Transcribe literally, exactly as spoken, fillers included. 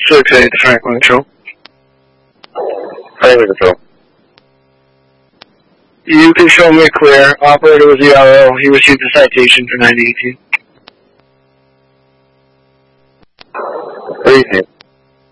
six eight, Franklin Control. Franklin Control. You can show me clear. Operator was E R O. He received a citation for ninety eighteen. What do you think?